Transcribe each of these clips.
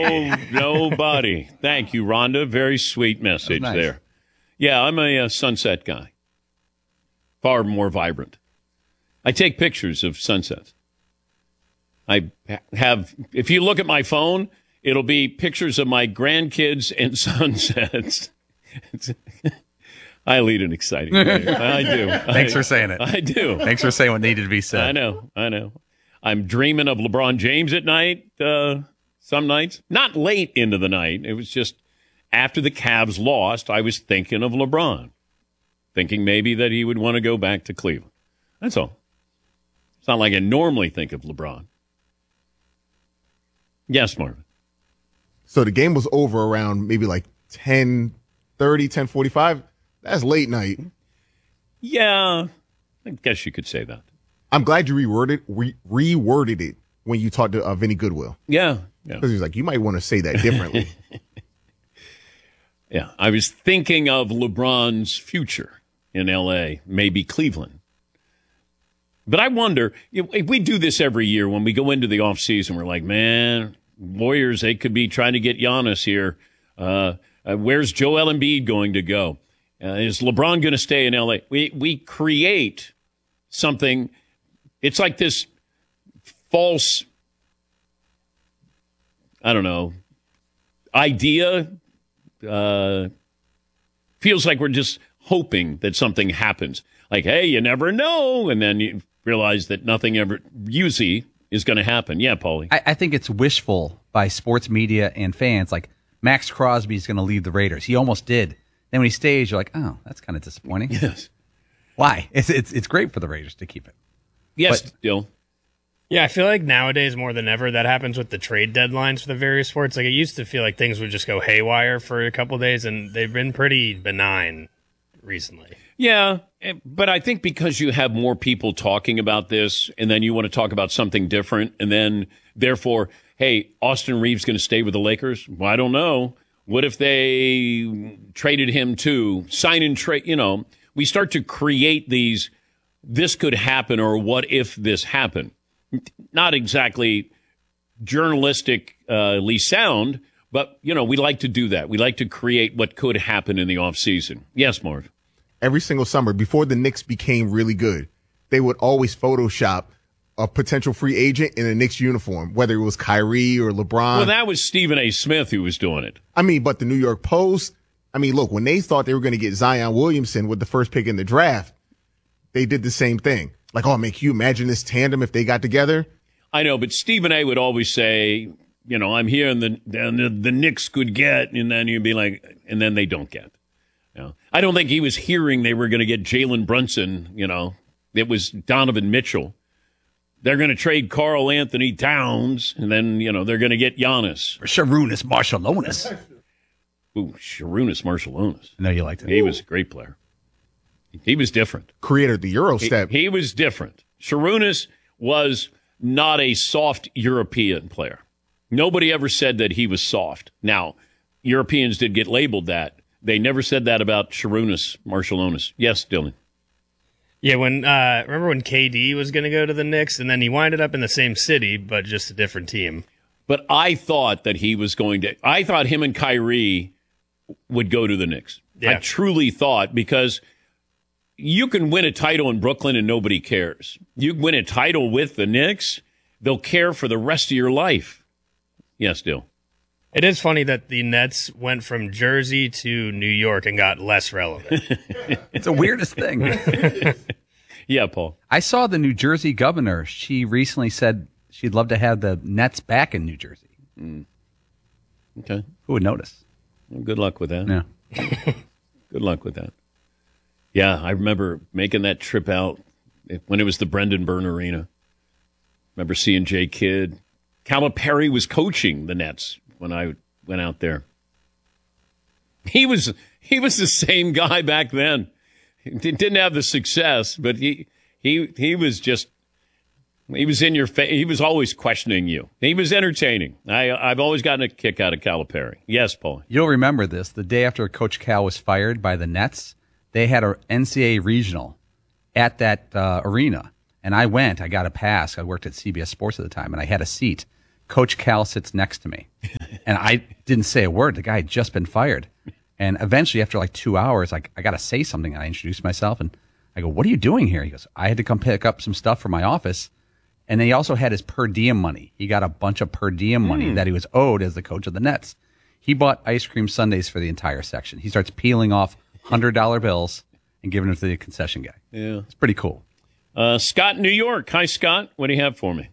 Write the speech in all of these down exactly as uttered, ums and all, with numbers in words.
No, nobody. Thank you, Rhonda. Very sweet message nice. there. Yeah, I'm a, a sunset guy. Far more vibrant. I take pictures of sunsets. I have, if you look at my phone, it'll be pictures of my grandkids and sunsets. I lead an exciting life. I do. Thanks I, for saying it. I do. Thanks for saying what needed to be said. I know. I know. I'm dreaming of LeBron James at night, uh, some nights. Not late into the night. It was just after the Cavs lost, I was thinking of LeBron, thinking maybe that he would want to go back to Cleveland. That's all. It's not like I normally think of LeBron. Yes, Marvin. So the game was over around maybe like ten thirty, ten forty-five. That's late night. Yeah, I guess you could say that. I'm glad you reworded re- reworded it when you talked to uh, Vinny Goodwill. Yeah. Yeah. Because he was like, you might want to say that differently. Yeah. I was thinking of LeBron's future in L A, maybe Cleveland. But I wonder, if we do this every year when we go into the offseason, we're like, man, Warriors, they could be trying to get Giannis here. Uh, uh, where's Joel Embiid going to go? Uh, is LeBron going to stay in L A? We we create something. It's like this false, I don't know, idea. Uh, feels like we're just hoping that something happens. Like, hey, you never know. And then you realize that nothing ever usually is going to happen. Yeah, Paulie. I, I think it's wishful by sports media and fans. Like, Max Crosby's going to leave the Raiders. He almost did. Then when he stays, you're like, oh, that's kind of disappointing. Yes. Why? It's it's it's great for the Raiders to keep it. Yes, But- Dill. Yeah, I feel like nowadays more than ever that happens with the trade deadlines for the various sports. Like, it used to feel like things would just go haywire for a couple of days, and they've been pretty benign recently. Yeah, eh, but I think because you have more people talking about this, and then you want to talk about something different, and then therefore, hey, Austin Reeves going to stay with the Lakers? Well, I don't know. What if they traded him too? Sign and trade, you know, we start to create these, this could happen, or what if this happened? Not exactly journalistically sound, but, you know, we like to do that. We like to create what could happen in the offseason. Yes, Marv. Every single summer, before the Knicks became really good, they would always Photoshop a potential free agent in a Knicks uniform, whether it was Kyrie or LeBron. Well, that was Stephen A. Smith who was doing it. I mean, but the New York Post, I mean, look, when they thought they were going to get Zion Williamson with the first pick in the draft, they did the same thing. Like, oh, man, can you imagine this tandem if they got together? I know, but Stephen A. would always say, you know, I'm here and the, the, the Knicks could get, and then you'd be like, and then they don't get. You know? I don't think he was hearing they were going to get Jalen Brunson, you know. It was Donovan Mitchell. They're going to trade Karl Anthony Towns, and then, you know, they're going to get Giannis. Sharunas Marshallonis. Ooh, Sharunas Marshallonis. I know you liked him. He was a great player. He was different. Created the Euro He, step. he was different. Sharunas was not a soft European player. Nobody ever said that he was soft. Now, Europeans did get labeled that. They never said that about Sharunas Marshallonis. Yes, Dylan. Yeah, when uh, remember when K D was going to go to the Knicks, and then he winded up in the same city, but just a different team. But I thought that he was going to – I thought him and Kyrie would go to the Knicks. Yeah. I truly thought, because you can win a title in Brooklyn and nobody cares. You win a title with the Knicks, they'll care for the rest of your life. Yes, Dill. It is funny that the Nets went from Jersey to New York and got less relevant. It's the weirdest thing. Yeah, Paul. I saw the New Jersey governor. She recently said she'd love to have the Nets back in New Jersey. Mm. Okay. Who would notice? Well, good luck with that. Yeah. Good luck with that. Yeah, I remember making that trip out when it was the Brendan Byrne Arena. Remember seeing Jay Kidd. Calipari was coaching the Nets when I went out there. He was he was the same guy back then. He didn't have the success, but he he he was just he was in your face. He was always questioning you. He was entertaining. I I've always gotten a kick out of Calipari. Yes, Paul. You'll remember this. The day after Coach Cal was fired by the Nets, they had an N C double A regional at that uh, arena, and I went. I got a pass. I worked at C B S Sports at the time, and I had a seat. Coach Cal sits next to me. And I didn't say a word. The guy had just been fired. And eventually, after like two hours, like I got to say something. I introduced myself and I go, "What are you doing here?" He goes, "I had to come pick up some stuff for my office." And then he also had his per diem money. He got a bunch of per diem money Mm. that he was owed as the coach of the Nets. He bought ice cream sundaes for the entire section. He starts peeling off one hundred dollar bills and giving them to the concession guy. Yeah. It's pretty cool. Uh, Scott in New York. Hi, Scott. What do you have for me?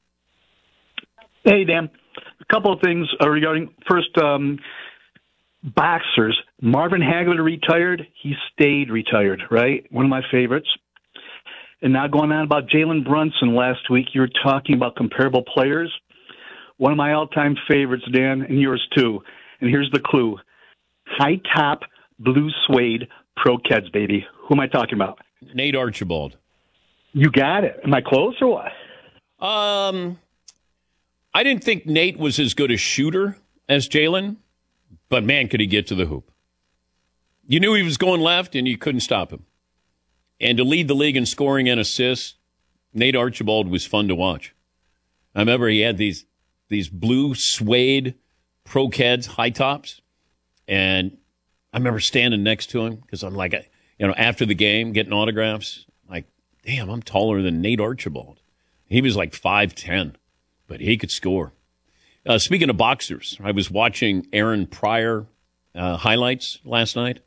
Hey, Dan. A couple of things uh, regarding first um, boxers. Marvin Hagler retired. He stayed retired, right? One of my favorites. And now going on about Jalen Brunson last week, you were talking about comparable players. One of my all-time favorites, Dan, and yours too. And here's the clue. High top, blue suede, Pro Keds, baby. Who am I talking about? Nate Archibald. You got it. Am I close or what? Um, I didn't think Nate was as good a shooter as Jalen, but man, could he get to the hoop. You knew he was going left, and you couldn't stop him. And to lead the league in scoring and assists, Nate Archibald was fun to watch. I remember he had these these blue suede Pro Keds high tops, and I remember standing next to him because I'm like, you know, after the game, getting autographs, like, damn, I'm taller than Nate Archibald. He was like five ten, but he could score. Uh, speaking of boxers, I was watching Aaron Pryor uh, highlights last night.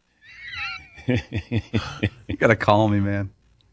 You got to call me, man.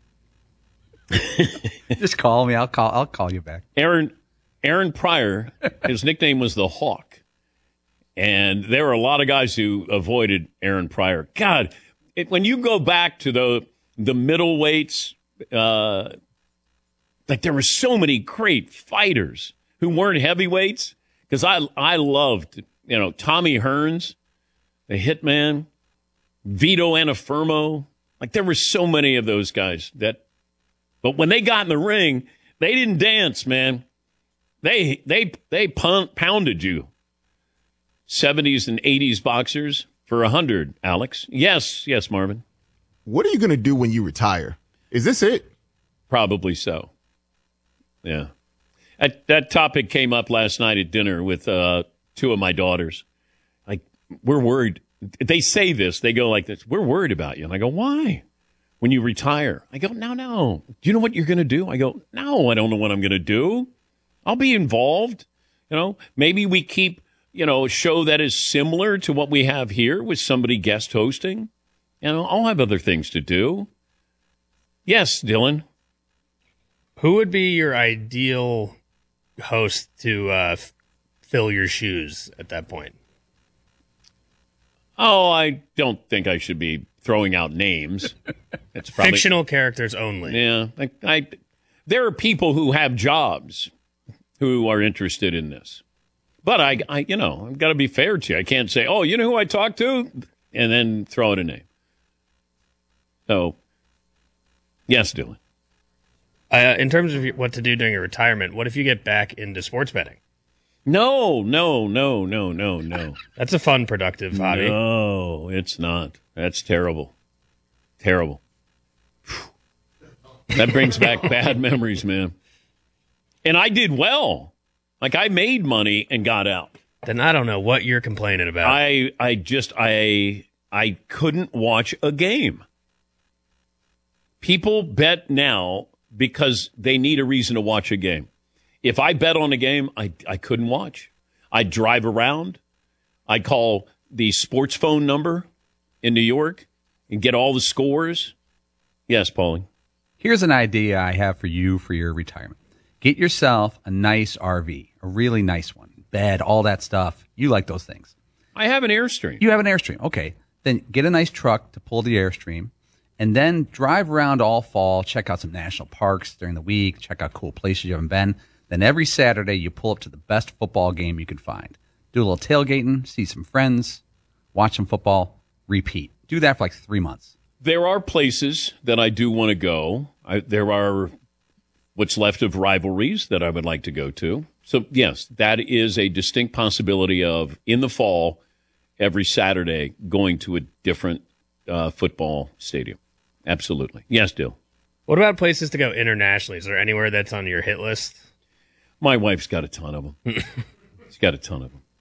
Just call me. I'll call. I'll call you back. Aaron Aaron Pryor, his nickname was the Hawk. And there were a lot of guys who avoided Aaron Pryor. God, it, when you go back to the the middleweights, uh, like there were so many great fighters who weren't heavyweights. Because I I loved, you know, Tommy Hearns, the Hitman, Vito Anafirmo. Like there were so many of those guys that, but when they got in the ring, they didn't dance, man. They they they pound, pounded you. seventies and eighties boxers for a hundred, Alex. Yes, yes, Marvin. What are you going to do when you retire? Is this it? Probably so. Yeah. That, that topic came up last night at dinner with uh, two of my daughters. Like, we're worried. They say this. They go like this. We're worried about you. And I go, why? When you retire. I go, no, no. Do you know what you're going to do? I go, no, I don't know what I'm going to do. I'll be involved. You know, maybe we keep, you know, a show that is similar to what we have here with somebody guest hosting. You know, I'll have other things to do. Yes, Dylan. Who would be your ideal host to uh, f- fill your shoes at that point? Oh, I don't think I should be throwing out names. It's probably, Fictional characters only. Yeah, I, I, there are people who have jobs who are interested in this, but I, I you know, I've got to be fair to you. I can't say, oh, you know who I talked to, and then throw out a name. So, yes, Dylan. Uh, in terms of what to do during your retirement, what if you get back into sports betting? No, no, no, no, no, no. That's a fun, productive hobby. No, it's not. That's terrible. Terrible. That brings back bad memories, man. And I did well. Like, I made money and got out. Then I don't know what you're complaining about. I, I just, I, I couldn't watch a game. People bet now because they need a reason to watch a game. If I bet on a game, I, I couldn't watch. I'd drive around. I'd call the sports phone number in New York and get all the scores. Yes, Paulie. Here's an idea I have for you for your retirement. Get yourself a nice R V, a really nice one. Bed, all that stuff. You like those things. I have an Airstream. You have an Airstream. Okay. Then get a nice truck to pull the Airstream and then drive around all fall, check out some national parks during the week, check out cool places you haven't been. Then every Saturday you pull up to the best football game you can find. Do a little tailgating, see some friends, watch some football, repeat. Do that for like three months. There are places that I do want to go. I, there are what's left of rivalries that I would like to go to. So, yes, that is a distinct possibility of, in the fall, every Saturday, going to a different uh, football stadium. Absolutely. Yes, Dill. What about places to go internationally? Is there anywhere that's on your hit list? My wife's got a ton of them. She's got a ton of them.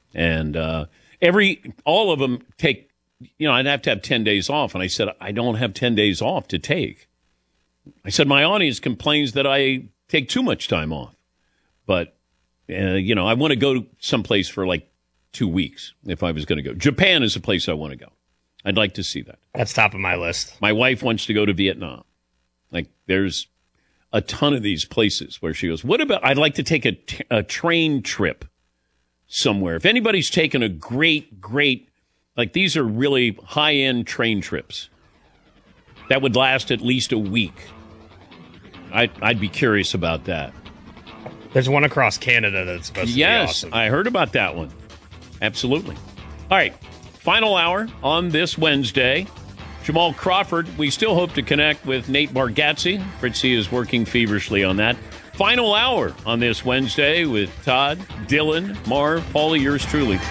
And uh, every all of them take, you know, I'd have to have ten days off. And I said, I don't have ten days off to take. I said, my audience complains that I take too much time off. But, uh, you know, I want to go someplace for like two weeks if I was going to go. Japan is a place I want to go. I'd like to see that. That's top of my list. My wife wants to go to Vietnam. Like, there's a ton of these places where she goes, what about, I'd like to take a, t- a train trip somewhere. If anybody's taken a great, great, like these are really high-end train trips that would last at least a week. I'd, I'd be curious about that. There's one across Canada that's supposed to yes, be awesome. I heard about that one. Absolutely. All right, final hour on this Wednesday. Jamal Crawford, we still hope to connect with Nate Bargatze. Fritzy is working feverishly on that. Final hour on this Wednesday with Todd, Dylan, Marv, Paulie, yours truly.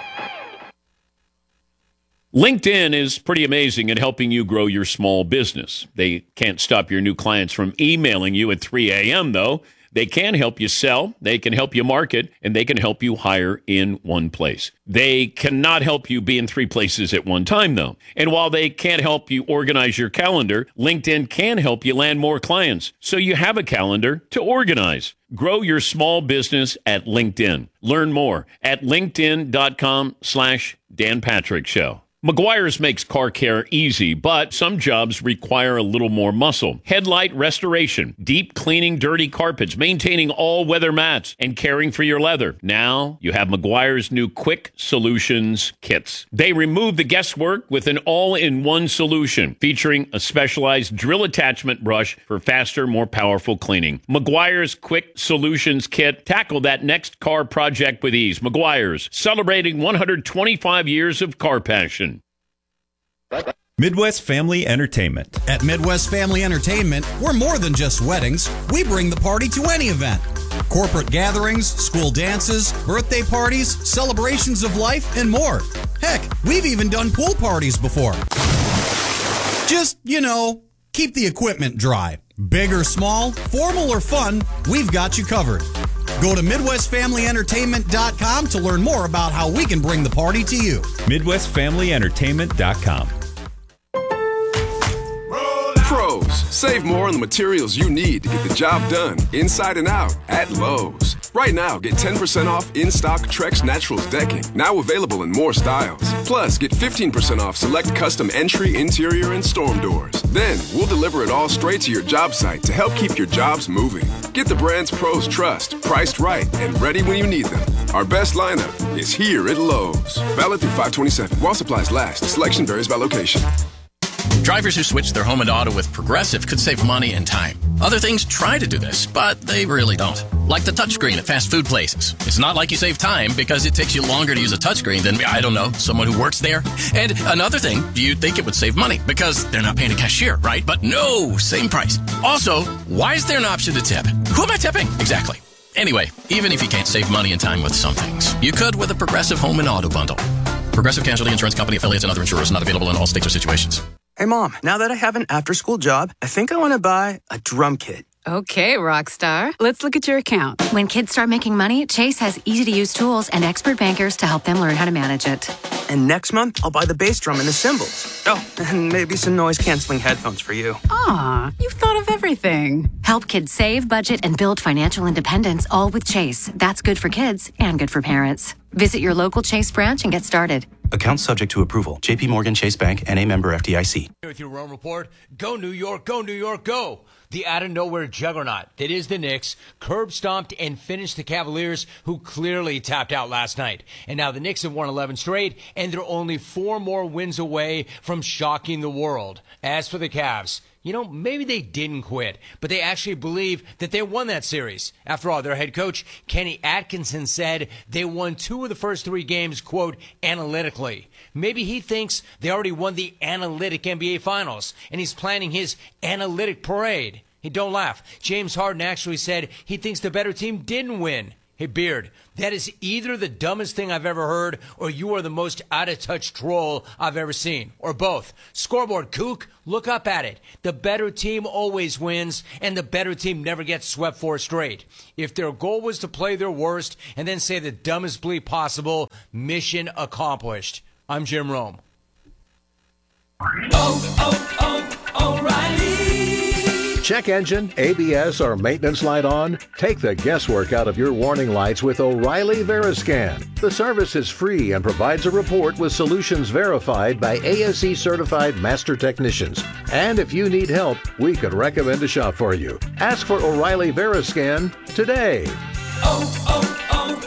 LinkedIn is pretty amazing at helping you grow your small business. They can't stop your new clients from emailing you at three a.m., though. They can help you sell, they can help you market, and they can help you hire in one place. They cannot help you be in three places at one time, though. And while they can't help you organize your calendar, LinkedIn can help you land more clients, so you have a calendar to organize. Grow your small business at LinkedIn. Learn more at linkedin.com slash Dan Patrick Show. Meguiar's makes car care easy, but some jobs require a little more muscle. Headlight restoration, deep cleaning dirty carpets, maintaining all-weather mats, and caring for your leather. Now you have Meguiar's new Quick Solutions kits. They remove the guesswork with an all-in-one solution, featuring a specialized drill attachment brush for faster, more powerful cleaning. Meguiar's Quick Solutions kit. Tackle that next car project with ease. Meguiar's, celebrating one hundred twenty-five years of car passion. Midwest Family Entertainment. At Midwest Family Entertainment, we're more than just weddings. We bring the party to any event. Corporate gatherings, school dances, birthday parties, celebrations of life, and more. Heck, we've even done pool parties before. Just, you know, keep the equipment dry. Big or small, formal or fun, we've got you covered. Go to Midwest Family Entertainment dot com to learn more about how we can bring the party to you. Midwest Family Entertainment dot com. Pros, save more on the materials you need to get the job done inside and out at Lowe's. Right now, get ten percent off in-stock Trex Naturals decking, now available in more styles. Plus, get fifteen percent off select custom entry, interior, and storm doors. Then, we'll deliver it all straight to your job site to help keep your jobs moving. Get the brands pros trust, priced right, and ready when you need them. Our best lineup is here at Lowe's. Valid through five twenty-seven. While supplies last, selection varies by location. Drivers who switch their home and auto with Progressive could save money and time. Other things try to do this, but they really don't. Like the touchscreen at fast food places. It's not like you save time because it takes you longer to use a touchscreen than, I don't know, someone who works there. And another thing, you'd think it would save money because they're not paying a cashier, right? But no, same price. Also, why is there an option to tip? Who am I tipping? Exactly. Anyway, even if you can't save money and time with some things, you could with a Progressive home and auto bundle. Progressive Casualty Insurance Company, affiliates, and other insurers not available in all states or situations. Hey, Mom, now that I have an after-school job, I think I want to buy a drum kit. Okay, rock star. Let's look at your account. When kids start making money, Chase has easy-to-use tools and expert bankers to help them learn how to manage it. And next month, I'll buy the bass drum and the cymbals. Oh, and maybe some noise-canceling headphones for you. Aw, you've thought of everything. Help kids save, budget, and build financial independence, all with Chase. That's good for kids and good for parents. Visit your local Chase branch and get started. Account subject to approval. J P Morgan Chase Bank, N A member F D I C. With your Rome Report, go New York, go New York, go! The out-of-nowhere juggernaut that is the Knicks curb stomped and finished the Cavaliers, who clearly tapped out last night. And now the Knicks have won eleven straight, and they're only four more wins away from shocking the world. As for the Cavs, you know, maybe they didn't quit, but they actually believe that they won that series. After all, their head coach, Kenny Atkinson, said they won two of the first three games, quote, analytically. Maybe he thinks they already won the analytic N B A Finals, and he's planning his analytic parade. Hey, don't laugh. James Harden actually said he thinks the better team didn't win. Hey, Beard, that is either the dumbest thing I've ever heard or you are the most out-of-touch troll I've ever seen. Or both. Scoreboard, kook, look up at it. The better team always wins, and the better team never gets swept four straight. If their goal was to play their worst and then say the dumbest bleep possible, mission accomplished. I'm Jim Rome. Oh, oh, oh, O'Reilly. Check engine, A B S, or maintenance light on? Take the guesswork out of your warning lights with O'Reilly Veriscan. The service is free and provides a report with solutions verified by A S E certified master technicians. And if you need help, we could recommend a shop for you. Ask for O'Reilly Veriscan today. Oh,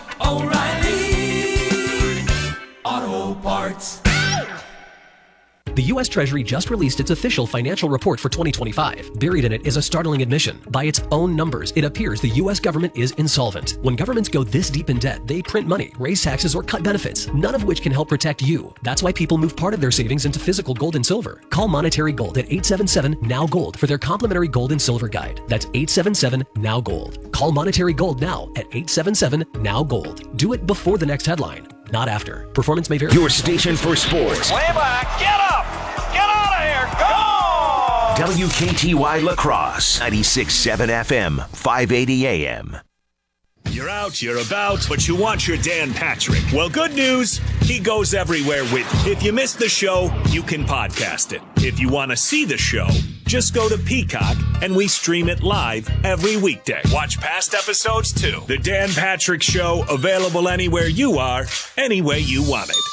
oh, oh, O'Reilly Auto Parts. The U S Treasury just released its official financial report for twenty twenty-five. Buried in it is a startling admission. By its own numbers, it appears the U S government is insolvent. When governments go this deep in debt, they print money, raise taxes, or cut benefits, none of which can help protect you. That's why people move part of their savings into physical gold and silver. Call Monetary Gold at eight seven seven, N O W Gold for their complimentary gold and silver guide. That's eight seven seven, N O W Gold. Call Monetary Gold now at eight seven seven, N O W Gold. Do it before the next headline, not after. Performance may vary. Your station for sports. Way back, get up! Get out of here! Go! W K T Y La Crosse, ninety-six point seven F M, five eighty A M. You're out, you're about, but you want your Dan Patrick. Well, good news, he goes everywhere with you. If you missed the show, you can podcast it. If you want to see the show, just go to Peacock, and we stream it live every weekday. Watch past episodes, too. The Dan Patrick Show, available anywhere you are, any way you want it.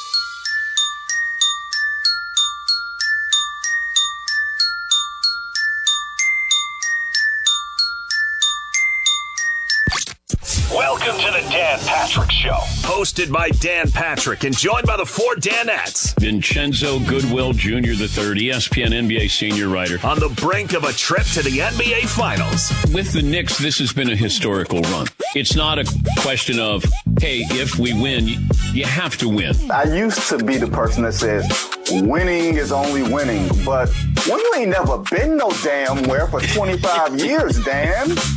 Welcome to the Dan Patrick Show. Hosted by Dan Patrick and joined by the four Danettes. Vincenzo Goodwill Junior the third, E S P N N B A senior writer. On the brink of a trip to the N B A Finals. With the Knicks, this has been a historical run. It's not a question of, hey, if we win, you have to win. I used to be the person that says, winning is only winning. But when you ain't never been no damn where for twenty-five years, Dan.